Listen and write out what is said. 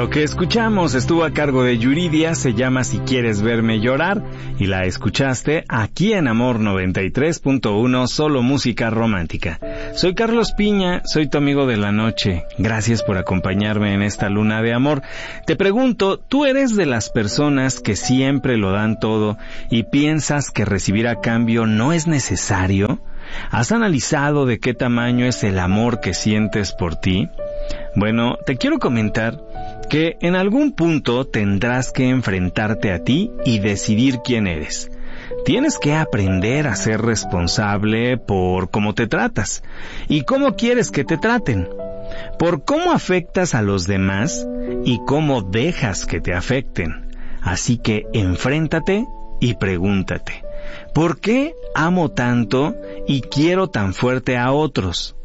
Lo que escuchamos estuvo a cargo de Yuridia, se llama Si Quieres Verme Llorar, y la escuchaste aquí en Amor 93.1, solo música romántica. Soy Carlos Piña, soy tu amigo de la noche. Gracias por acompañarme en esta luna de amor. Te pregunto, ¿tú eres de las personas que siempre lo dan todo y piensas que recibir a cambio no es necesario? ¿Has analizado de qué tamaño es el amor que sientes por ti? Bueno, te quiero comentar que en algún punto tendrás que enfrentarte a ti y decidir quién eres. Tienes que aprender a ser responsable por cómo te tratas y cómo quieres que te traten, por cómo afectas a los demás y cómo dejas que te afecten. Así que enfréntate y pregúntate, ¿por qué amo tanto y quiero tan fuerte a otros?